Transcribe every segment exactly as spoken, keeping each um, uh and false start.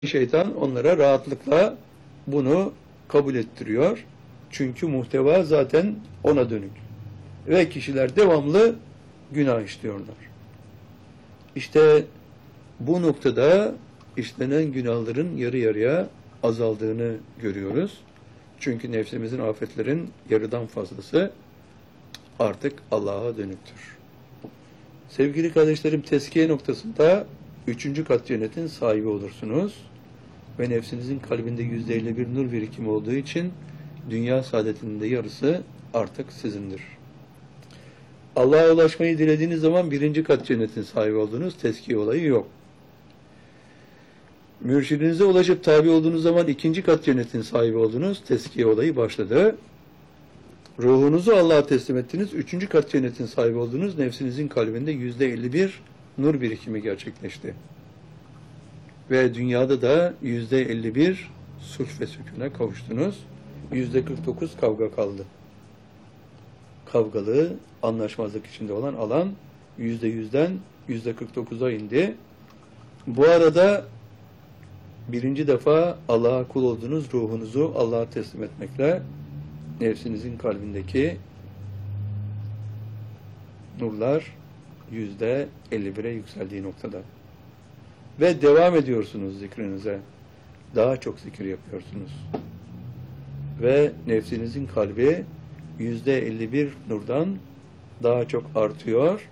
Şeytan onlara rahatlıkla bunu kabul ettiriyor. Çünkü muhteva zaten ona dönük. Ve kişiler devamlı günah işliyorlar. İşte bu noktada işlenen günahların yarı yarıya azaldığını görüyoruz. Çünkü nefsimizin afetlerin yarıdan fazlası artık Allah'a dönüktür. Sevgili kardeşlerim, tezkiye noktasında üçüncü kat cennetin sahibi olursunuz. Ve nefsinizin kalbinde yüzde elli bir nur birikimi olduğu için dünya saadetinin de yarısı artık sizindir. Allah'a ulaşmayı dilediğiniz zaman birinci kat cennetin sahibi olduğunuz tezkiye olayı yok. Mürşidinize ulaşıp tabi olduğunuz zaman ikinci kat cennetin sahibi olduğunuz tezkiye olayı başladı. Ruhunuzu Allah'a teslim ettiniz. Üçüncü kat cennetin sahibi olduğunuz nefsinizin kalbinde yüzde elli bir nur birikimi gerçekleşti. Ve dünyada da yüzde elli bir sulh ve sükûne kavuştunuz. Yüzde kırk dokuz kavga kaldı. Kavgalı, anlaşmazlık içinde olan alan yüzde yüzden yüzde kırk dokuza indi. Bu arada birinci defa Allah'a kul olduğunuz ruhunuzu Allah'a teslim etmekle nefsinizin kalbindeki nurlar yüzde elli bire yükseldiği noktada. Ve devam ediyorsunuz zikrinize. Daha çok zikir yapıyorsunuz. Ve nefsinizin kalbi yüzde elli bir nurdan daha çok artıyor.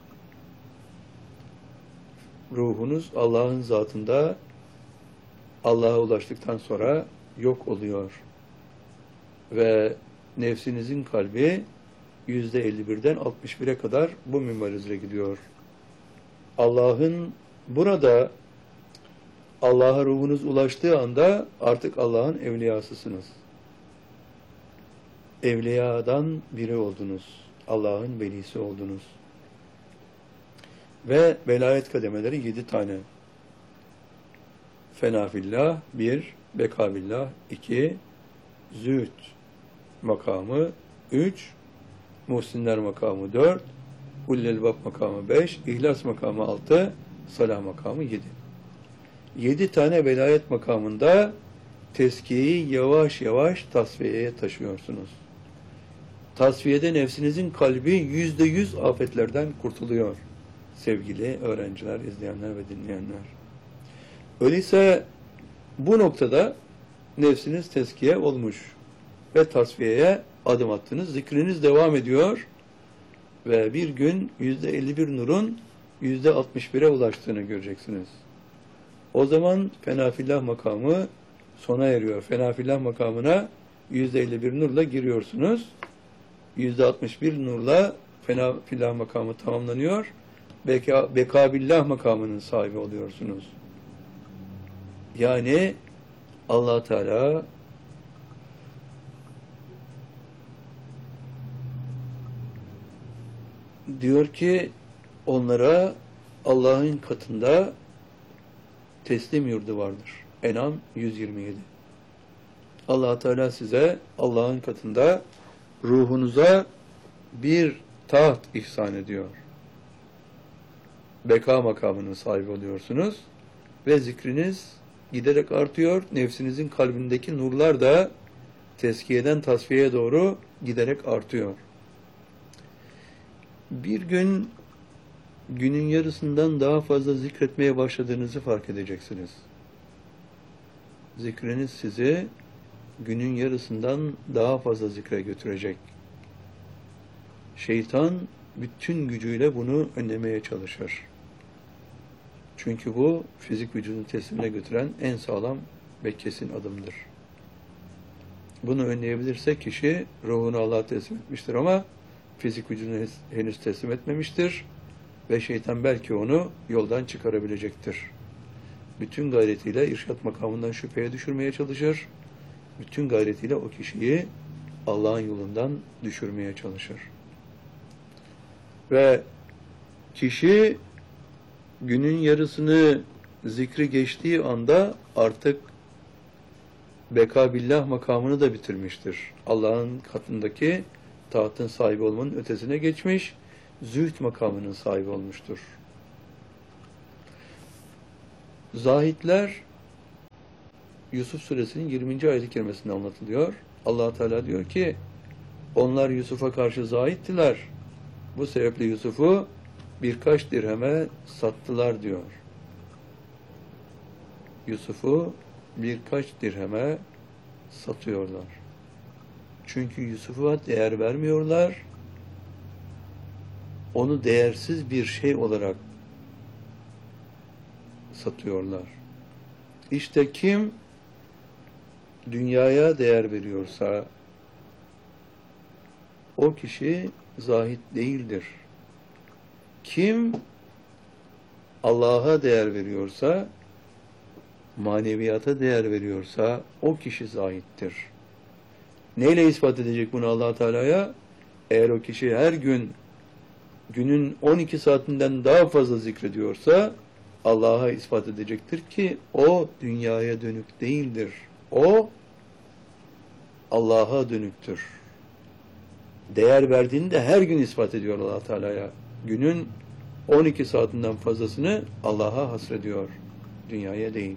Ruhunuz Allah'ın zatında Allah'a ulaştıktan sonra yok oluyor. Ve nefsinizin kalbi yüzde elli birden altmış bire kadar bu minvalizle gidiyor. Allah'ın burada Allah'a ruhunuz ulaştığı anda artık Allah'ın evliyasısınız. Evliyadan biri oldunuz. Allah'ın velisi oldunuz. Ve velayet kademeleri yedi tane. Fenafillah bir, bekabillah iki, zühd makamı üç, muhsinler makamı dört, ullelbab makamı beş, ihlas makamı altı, salah makamı yedi. Yedi tane velayet makamında tezkiyeyi yavaş yavaş tasfiyeye taşıyorsunuz. Tasfiyede nefsinizin kalbi yüzde yüz afetlerden kurtuluyor. Sevgili öğrenciler, izleyenler ve dinleyenler. Öyleyse bu noktada nefsiniz tezkiye olmuş ve tasfiyeye adım attınız. Zikriniz devam ediyor ve bir gün yüzde elli bir nurun yüzde altmış bire ulaştığını göreceksiniz. O zaman fenafillah makamı sona eriyor. Fenafillah makamına yüzde elli bir nurla giriyorsunuz. yüzde altmış bir nurla fenafillah makamı tamamlanıyor. Beka, bekabillah makamının sahibi oluyorsunuz. Yani Allah Teala diyor ki onlara Allah'ın katında teslim yurdu vardır. En'am yüz yirmi yedi. Allah Teala size Allah'ın katında ruhunuza bir taht ihsan ediyor. Beka makamının sahibi oluyorsunuz ve zikriniz giderek artıyor. Nefsinizin kalbindeki nurlar da tezkiyeden tasfiyeye doğru giderek artıyor. Bir gün günün yarısından daha fazla zikretmeye başladığınızı fark edeceksiniz. Zikriniz sizi günün yarısından daha fazla zikre götürecek. Şeytan bütün gücüyle bunu önlemeye çalışır. Çünkü bu fizik vücudun teslimine götüren en sağlam ve kesin adımdır. Bunu önleyebilirse kişi ruhunu Allah'a teslim etmiştir ama fizik vücudunu henüz teslim etmemiştir. Ve şeytan belki onu yoldan çıkarabilecektir. Bütün gayretiyle irşat makamından şüpheye düşürmeye çalışır. Bütün gayretiyle o kişiyi Allah'ın yolundan düşürmeye çalışır. Ve kişi günün yarısını zikri geçtiği anda artık bekabillah makamını da bitirmiştir. Allah'ın katındaki tahtın sahibi olmanın ötesine geçmiş, zühd makamının sahibi olmuştur. Zahitler Yusuf suresinin yirminci ayet-i kerimesinde anlatılıyor. Allah Teala diyor ki onlar Yusuf'a karşı zahittiler. Bu sebeple Yusuf'u birkaç dirheme sattılar diyor. Yusuf'u birkaç dirheme satıyorlar. Çünkü Yusuf'a değer vermiyorlar. Onu değersiz bir şey olarak satıyorlar. İşte kim dünyaya değer veriyorsa o kişi zahid değildir. Kim Allah'a değer veriyorsa, maneviyata değer veriyorsa o kişi zahittir. Neyle ispat edecek bunu Allah Teala'ya? Eğer o kişi her gün günün on iki saatinden daha fazla zikrediyorsa Allah'a ispat edecektir ki o dünyaya dönük değildir. O Allah'a dönüktür. Değer verdiğini de her gün ispat ediyor Allah Teala'ya. Günün on iki saatinden fazlasını Allah'a hasrediyor. Dünyaya değil.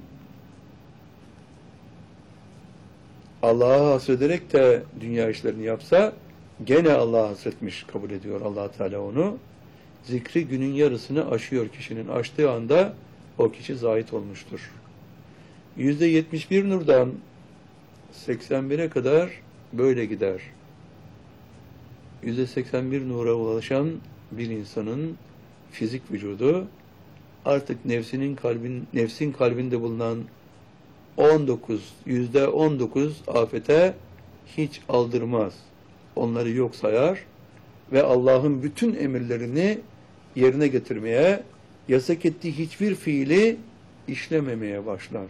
Allah'a hasrederek de dünya işlerini yapsa gene Allah'a hasretmiş kabul ediyor Allah Teala onu. Zikri günün yarısını aşıyor kişinin. Aştığı anda o kişi zahid olmuştur. yüzde yetmiş bir nurdan seksen bire kadar böyle gider. yüzde seksen bir nura ulaşan bir insanın fizik vücudu artık nefsinin kalbin nefsin kalbinde bulunan on dokuz yüzde on dokuz afete hiç aldırmaz. Onları yok sayar ve Allah'ın bütün emirlerini yerine getirmeye, yasak ettiği hiçbir fiili işlememeye başlar.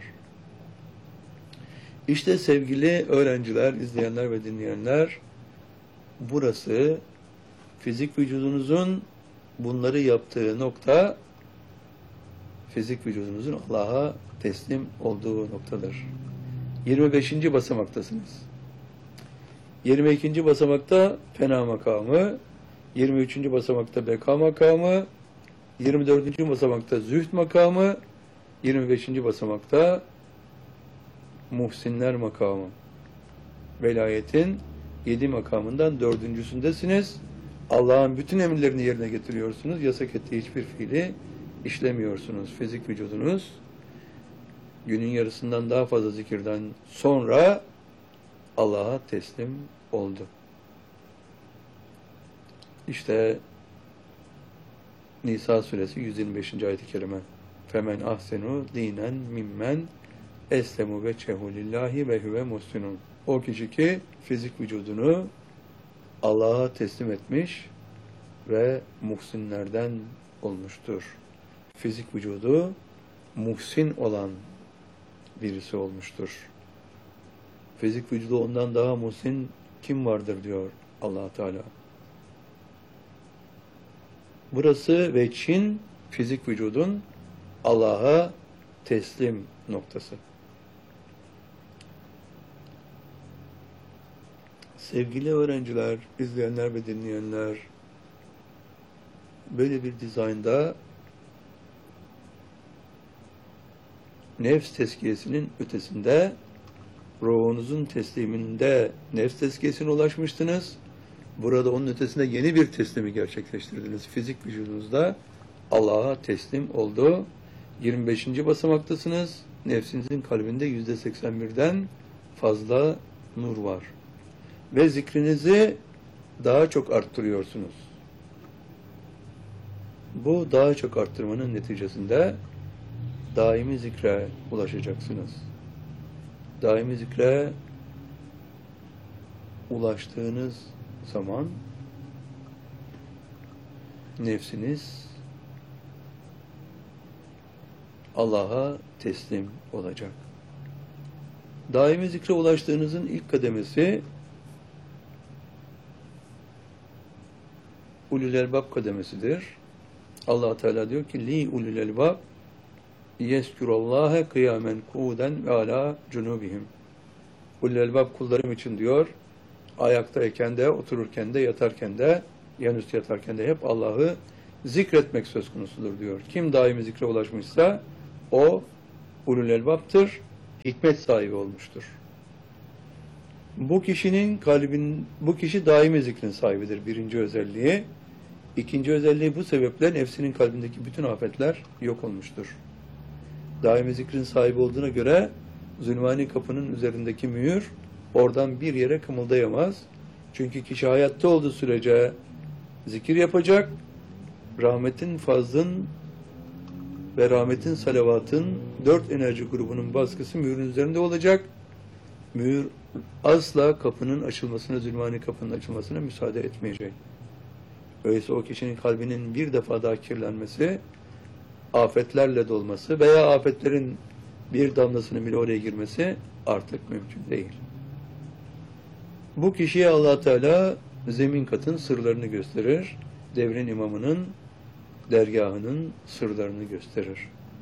İşte sevgili öğrenciler, izleyenler ve dinleyenler, burası fizik vücudunuzun bunları yaptığı nokta, fizik vücudunuzun Allah'a teslim olduğu noktadır. yirmi beşinci basamaktasınız. yirmi ikinci basamakta fena makamı, yirmi üçüncü basamakta beka makamı, yirmi dördüncü basamakta zühd makamı, yirmi beşinci basamakta muhsinler makamı. Velayetin yedi makamından dördüncüsündesiniz. Allah'ın bütün emirlerini yerine getiriyorsunuz. Yasak ettiği hiçbir fiili işlemiyorsunuz. Fizik vücudunuz günün yarısından daha fazla zikirden sonra Allah'a teslim oldu. İşte Nisa suresi yüz yirmi beşinci ayet-i kerime. Femen ahsenu dinen mimmen eslemu ve cehulillahi ve huve muslinun. O kişi ki fizik vücudunu Allah'a teslim etmiş ve muhsinlerden olmuştur. Fizik vücudu muhsin olan birisi olmuştur. Fizik vücudu ondan daha muhsin kim vardır diyor Allah Teala. Burası ve Çin fizik vücudun Allah'a teslim noktası. Sevgili öğrenciler, izleyenler ve dinleyenler, böyle bir dizaynda nefs tezkiyesinin ötesinde, ruhunuzun tesliminde nefs tezkiyesine ulaşmıştınız. Burada onun ötesinde yeni bir teslimi gerçekleştirdiniz. Fizik vücudunuzda Allah'a teslim oldu. yirmi beşinci basamaktasınız. Nefsinizin kalbinde yüzde seksen birden fazla nur var. Ve zikrinizi daha çok arttırıyorsunuz. Bu daha çok arttırmanın neticesinde daimi zikre ulaşacaksınız. Daimi zikre ulaştığınız zaman nefsiniz Allah'a teslim olacak. Daimi zikre ulaştığınızın ilk kademesi ulul elbab kademesidir. Allah Teala diyor ki li ulul elbab yezkurullâhe kıyamen kûden ve alâ cunubihim. Ulul elbab kullarım için diyor, ayaktayken de, otururken de, yatarken de, yanüstü yatarken de hep Allah'ı zikretmek söz konusudur diyor. Kim daimi zikre ulaşmışsa o ulul elbaptır. hikmet sahibi olmuştur. Bu kişinin kalbin, bu kişi daimi zikrin sahibidir. Birinci özelliği. İkinci özelliği bu sebeple nefsinin kalbindeki bütün afetler yok olmuştur. Daimi zikrin sahibi olduğuna göre zulmani kapının üzerindeki mühür oradan bir yere kımıldayamaz. Çünkü kişi hayatta olduğu sürece zikir yapacak, rahmetin, fazlın ve rahmetin, salavatın dört enerji grubunun baskısı mühürün üzerinde olacak. Mühür asla kapının açılmasına, zulmani kapının açılmasına müsaade etmeyecek. Öyleyse o kişinin kalbinin bir defa daha kirlenmesi, afetlerle dolması veya afetlerin bir damlasının bile oraya girmesi artık mümkün değil. Bu kişiye Allah Teala zemin katın sırlarını gösterir. Devrin imamının dergahının sırlarını gösterir.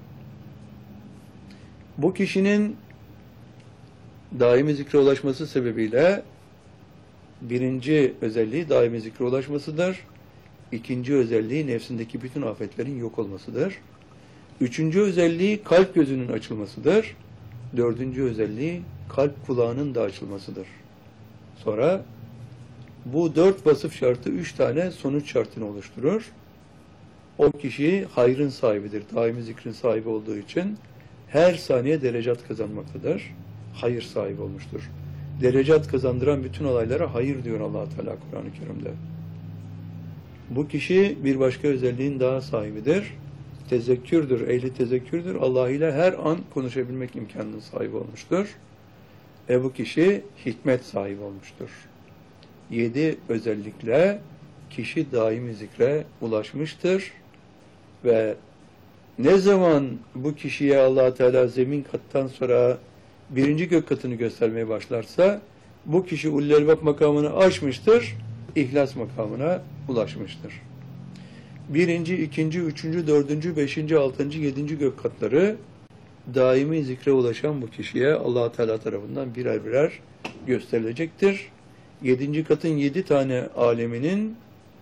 Bu kişinin daimi zikre ulaşması sebebiyle birinci özelliği daimi zikre ulaşmasıdır. İkinci özelliği nefsindeki bütün afetlerin yok olmasıdır. Üçüncü özelliği kalp gözünün açılmasıdır. Dördüncü özelliği kalp kulağının da açılmasıdır. Sonra bu dört vasıf şartı üç tane sonuç şartını oluşturur. O kişi hayrın sahibidir. Daimi zikrin sahibi olduğu için her saniye derecat kazanmaktadır. Hayır sahibi olmuştur. Derecat kazandıran bütün olaylara hayır diyor Allah Teala Kur'an-ı Kerim'de. Bu kişi bir başka özelliğin daha sahibidir. Tezekkürdür, ehli tezekkürdür. Allah ile her an konuşabilmek imkanının sahibi olmuştur. E bu kişi hikmet sahibi olmuştur. Yedi özellikle kişi daimi zikre ulaşmıştır. Ve ne zaman bu kişiye Allah Teala zemin kattan sonra birinci gök katını göstermeye başlarsa bu kişi Ulul Elbab makamını aşmıştır, ihlas makamına ulaşmıştır. Birinci, ikinci, üçüncü, dördüncü, beşinci, altıncı, yedinci gök katları daimi zikre ulaşan bu kişiye Allah Teala tarafından birer birer gösterilecektir. Yedinci katın yedi tane aleminin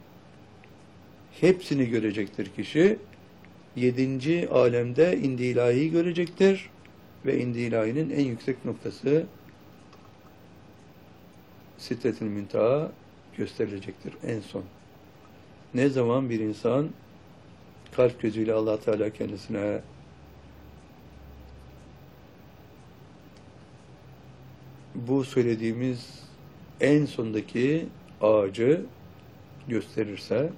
hepsini görecektir kişi. Yedinci alemde indi ilahiyi görecektir ve indi ilahinin en yüksek noktası Sidretül Münteha gösterilecektir en son. Ne zaman bir insan kalp gözüyle Allah Teala kendisine bu söylediğimiz en sondaki ağacı gösterirse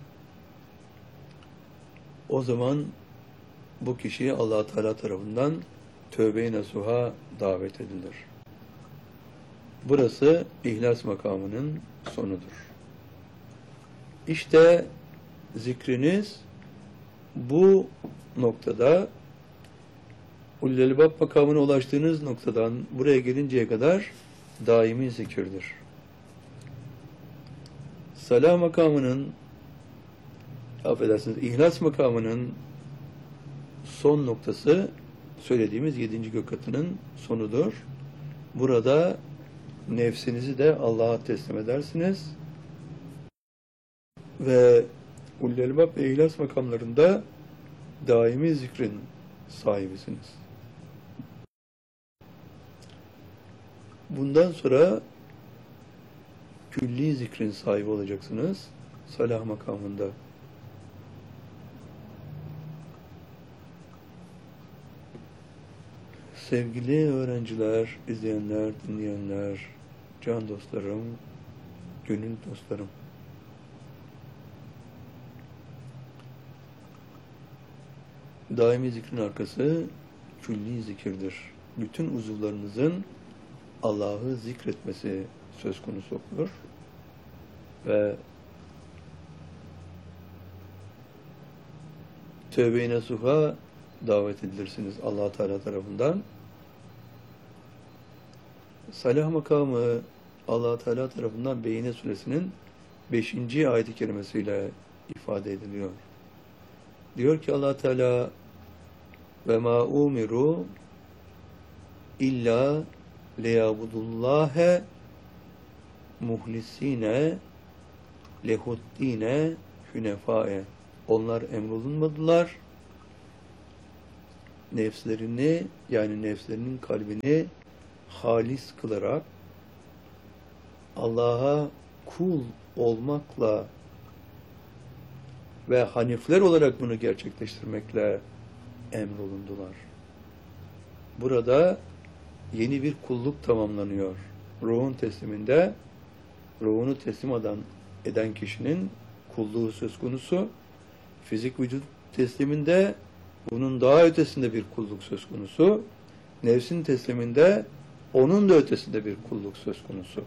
o zaman bu kişi Allah Teala tarafından tövbe-i nasuha davet edilir. Burası ihlas makamının sonudur. İşte zikriniz bu noktada Ulul Elbab makamına ulaştığınız noktadan buraya gelinceye kadar daimi zikirdir. Salah makamının affedersiniz, ihlas makamının son noktası söylediğimiz yedinci gök katının sonudur. Burada nefsinizi de Allah'a teslim edersiniz. Ve Ulul Elbab ve ihlas makamlarında daimi zikrin sahibisiniz. Bundan sonra külli zikrin sahibi olacaksınız. Salah makamında. Sevgili öğrenciler, izleyenler, dinleyenler, can dostlarım, gönül dostlarım. Daimi zikrin arkası külli zikirdir. Bütün uzuvlarınızın Allah'ı zikretmesi söz konusu olur. Ve tövbe-i nasuha davet edilirsiniz Allah Teala tarafından. Salah makamı Allah Teala tarafından Beyine suresinin beşinci ayet-i kerimesiyle ifade ediliyor. Diyor ki Allah Teala ve ma umiru illa liyabudullâhe muhlisine lehuddine hünefâe. Onlar emrolunmadılar. nefslerini, yani nefslerinin kalbini halis kılarak Allah'a kul olmakla ve hanifler olarak bunu gerçekleştirmekle emrolundular. Burada yeni bir kulluk tamamlanıyor. Ruhun tesliminde, ruhunu teslim eden, eden kişinin kulluğu söz konusu. Fizik vücut tesliminde bunun daha ötesinde bir kulluk söz konusu. Nefsin tesliminde onun da ötesinde bir kulluk söz konusu.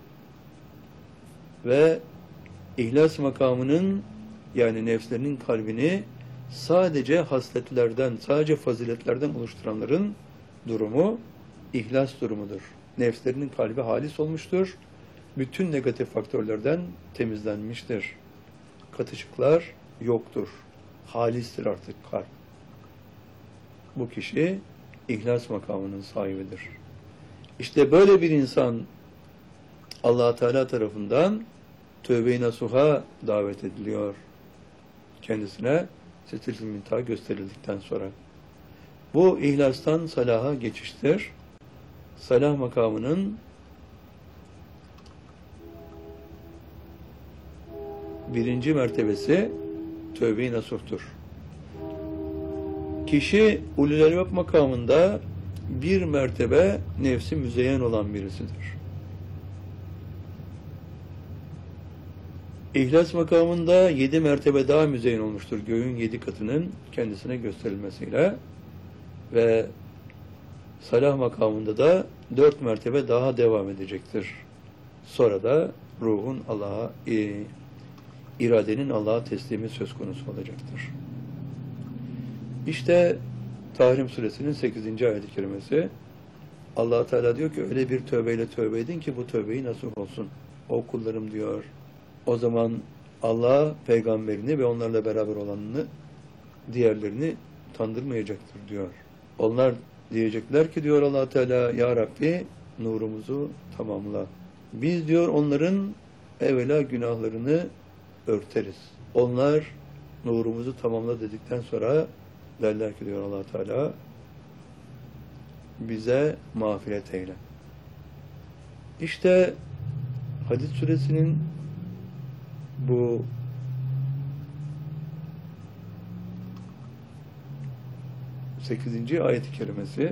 Ve ihlas makamının, yani nefslerinin kalbini sadece hasletlerden, sadece faziletlerden oluşturanların durumu ihlas durumudur. Nefslerinin kalbi halis olmuştur. Bütün negatif faktörlerden temizlenmiştir. Katışıklar yoktur. Halistir artık kalp. Bu kişi ihlas makamının sahibidir. İşte böyle bir insan Allah Teala tarafından tövbe-i nasuha davet ediliyor. Kendisine setil-i mintaha gösterildikten sonra. Bu ihlastan salaha geçiştir. Salah makamının birinci mertebesi tövbe-i nasuhtur. Kişi ulul elbab makamında bir mertebe nefsi müzeyyen olan birisidir. İhlas makamında yedi mertebe daha müzeyyen olmuştur. Göğün yedi katının kendisine gösterilmesiyle ve salah makamında da dört mertebe daha devam edecektir. Sonra da ruhun Allah'a, e, iradenin Allah'a teslimi söz konusu olacaktır. İşte Tahrim Suresinin sekizinci ayet-i kerimesi. Allah Teala diyor ki öyle bir tövbeyle tövbe edin ki bu tövbeyi nasuh olsun. O kullarım diyor. O zaman Allah peygamberini ve onlarla beraber olanını, diğerlerini utandırmayacaktır diyor. Onlar diyecekler ki diyor Allah Teala, ya Rabbi nurumuzu tamamla. Biz diyor onların evvela günahlarını örteriz. Onlar nurumuzu tamamla dedikten sonra derler ki diyor Allah Teala, bize mağfiret eyle. İşte Hadid suresinin bu sekizinci ayet-i kerimesi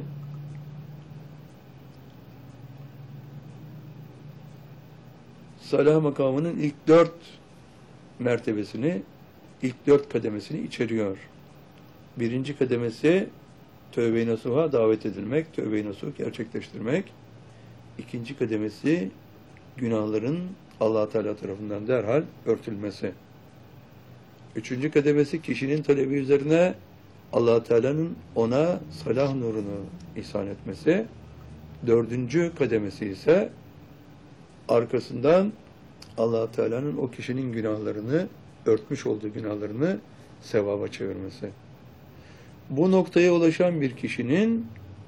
salah makamının ilk dört mertebesini, ilk dört kademesini içeriyor. Birinci kademesi tövbe-i nasuha davet edilmek, tövbe-i nasuh gerçekleştirmek. İkinci kademesi günahların Allah Teala tarafından derhal örtülmesi. Üçüncü kademesi kişinin talebi üzerine Allah Teala'nın ona salah nurunu ihsan etmesi. Dördüncü kademesi ise arkasından Allah Teala'nın o kişinin günahlarını, örtmüş olduğu günahlarını sevaba çevirmesi. Bu noktaya ulaşan bir kişinin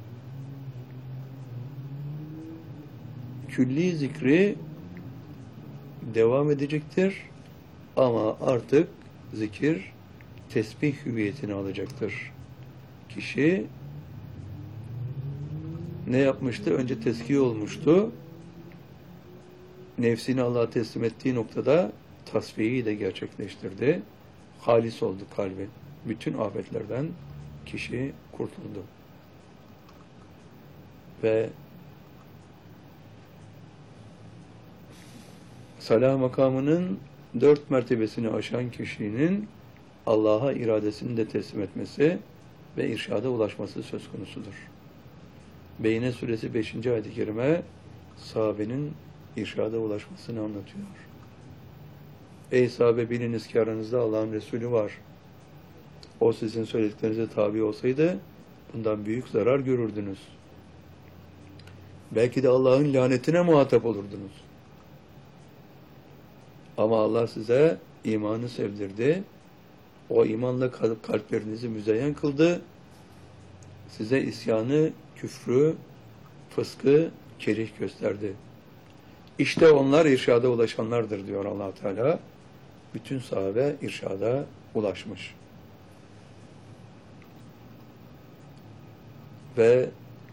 külli zikri devam edecektir ama artık zikir tesbih hüviyetini alacaktır. Kişi ne yapmıştı? Önce tezkiye olmuştu. Nefsini Allah'a teslim ettiği noktada tasfiyeyi de gerçekleştirdi. Halis oldu kalbi. Bütün afetlerden kişi kurtuldu. Ve salah makamının dört mertebesini aşan kişinin Allah'a iradesini de teslim etmesi ve irşada ulaşması söz konusudur. Beyne suresi beşinci ayet-i kerime sahabenin irşada ulaşmasını anlatıyor. Ey sahabe, biliniz ki aranızda Allah'ın Resulü var. O sizin söylediklerinize tabi olsaydı bundan büyük zarar görürdünüz. Belki de Allah'ın lanetine muhatap olurdunuz. Ama Allah size imanı sevdirdi. O imanla kalplerinizi müzeyyen kıldı. Size isyanı, küfrü, fıskı, kerih gösterdi. İşte onlar irşada ulaşanlardır diyor Allah Teala. Bütün sahabe irşada ulaşmış. ve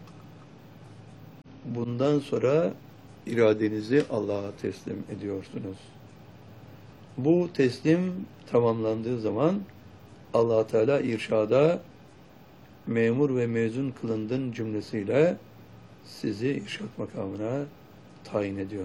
bundan sonra iradenizi Allah'a teslim ediyorsunuz. Bu teslim tamamlandığı zaman Allah Teala irşada memur ve mezun kılındın cümlesiyle sizi irşad makamına tayin ediyor.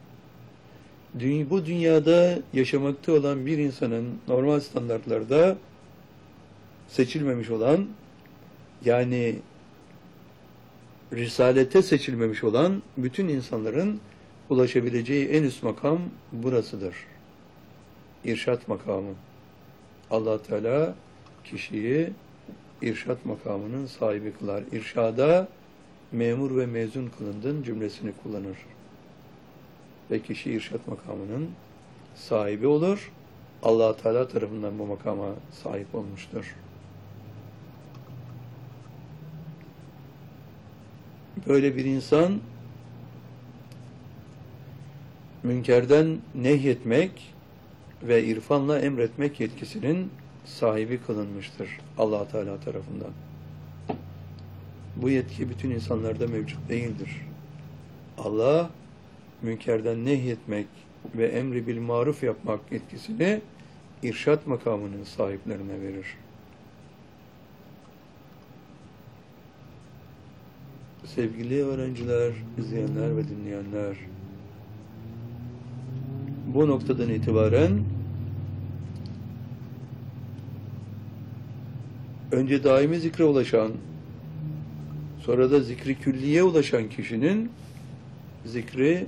Bu dünyada yaşamakta olan bir insanın normal standartlarda seçilmemiş olan, yani risalete seçilmemiş olan bütün insanların ulaşabileceği en üst makam burasıdır. İrşad makamı. Allah Teala kişiyi irşad makamının sahibi kılar. İrşada memur ve mezun kılındın cümlesini kullanır. Ve kişi irşad makamının sahibi olur. Allah Teala tarafından bu makama sahip olmuştur. Böyle bir insan münkerden nehyetmek ve irfanla emretmek yetkisinin sahibi kılınmıştır Allah Teala tarafından. Bu yetki bütün insanlarda mevcut değildir. Allah münkerden nehyetmek ve emri bil maruf yapmak yetkisini irşad makamının sahiplerine verir. Sevgili öğrenciler, izleyenler ve dinleyenler, bu noktadan itibaren önce daimi zikre ulaşan, sonra da zikri külliye ulaşan kişinin zikri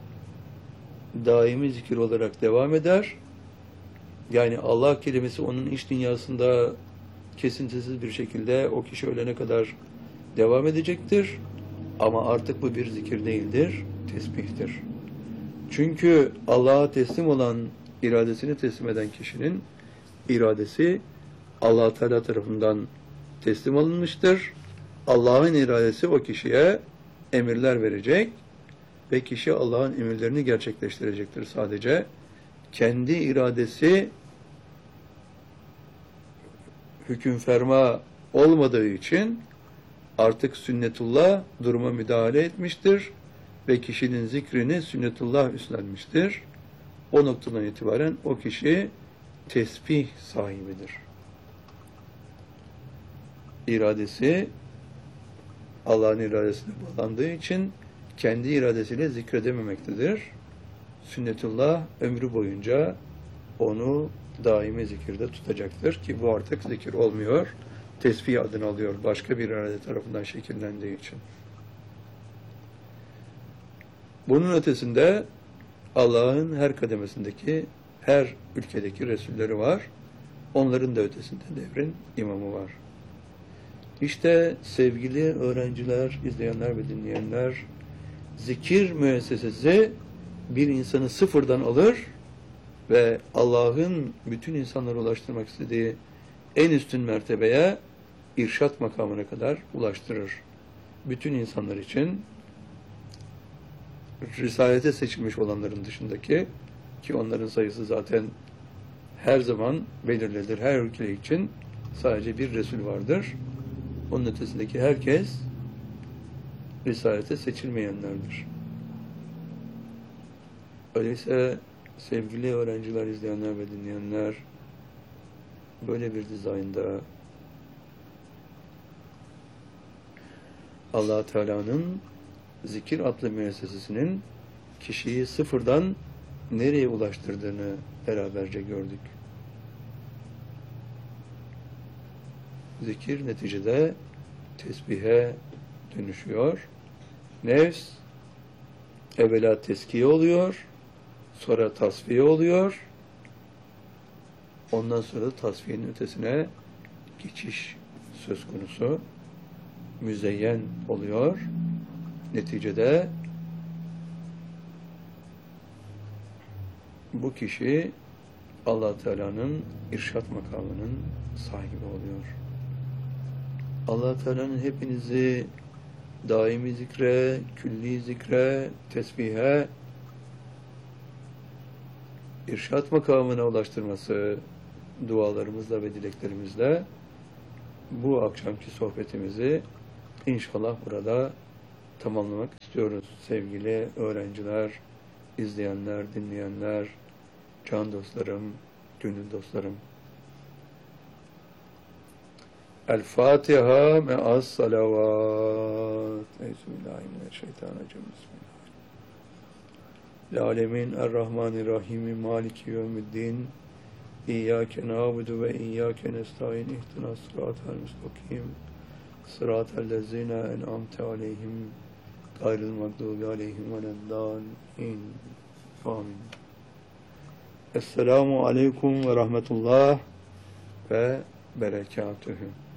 daimi zikir olarak devam eder. Yani Allah kelimesi onun iç dünyasında kesintisiz bir şekilde o kişi ölene kadar devam edecektir. Ama artık bu bir zikir değildir, tesbihtir. Çünkü Allah'a teslim olan, iradesini teslim eden kişinin iradesi Allah Teala tarafından teslim alınmıştır. Allah'ın iradesi o kişiye emirler verecek ve kişi Allah'ın emirlerini gerçekleştirecektir sadece. Kendi iradesi hüküm ferma olmadığı için artık sünnetullah duruma müdahale etmiştir ve kişinin zikrini sünnetullah üstlenmiştir. O noktadan itibaren o kişi tesbih sahibidir. İradesi Allah'ın iradesine bağlandığı için kendi iradesiyle zikredememektedir. Sünnetullah ömrü boyunca onu daimi zikirde tutacaktır ki bu artık zikir olmuyor. Tesbih adını alıyor başka bir irade tarafından şekillendiği için. Bunun ötesinde Allah'ın her kademesindeki, her ülkedeki Resulleri var. Onların da ötesinde devrin imamı var. İşte sevgili öğrenciler, izleyenler ve dinleyenler, zikir müessesesi bir insanı sıfırdan alır ve Allah'ın bütün insanlara ulaştırmak istediği en üstün mertebeye, irşad makamına kadar ulaştırır. Bütün insanlar için risalete seçilmiş olanların dışındaki, ki onların sayısı zaten her zaman belirlidir. Her ülke için sadece bir Resul vardır. Onun ötesindeki herkes risalete seçilmeyenlerdir. Öyleyse sevgili öğrenciler, izleyenler ve dinleyenler, böyle bir dizaynda Allah Teala'nın zikir adlı müessesesinin kişiyi sıfırdan nereye ulaştırdığını beraberce gördük. Zikir neticede tesbihe dönüşüyor. Nefs evvela teskiye oluyor, sonra tasfiye oluyor. Ondan sonra tasfiyenin ötesine geçiş söz konusu. Müzeyyen oluyor. Neticede bu kişi Allah Teala'nın irşad makamının sahibi oluyor. Allah Teala'nın hepinizi daimi zikre, külli zikre, tesbihe, irşad makamına ulaştırması dualarımızla ve dileklerimizle bu akşamki sohbetimizi İnşallah burada tamamlamak istiyoruz. Sevgili öğrenciler, izleyenler, dinleyenler, can dostlarım, gönül dostlarım. El Fatiha me'as salavat. Euzubillahimineşşeytanirracim. Bismillah. Alemin Errahmanirrahim. Maliki yevmiddin. İyyâke nâbudu ve iyyâke nestaîn. İhtinas sıratal müstakim. Sıratal lezîne en'amte aleyhim. Gayril mağdûbi aleyhim veleddâlîn. Amin. Esselamu aleyküm ve rahmetullah ve berekatühü.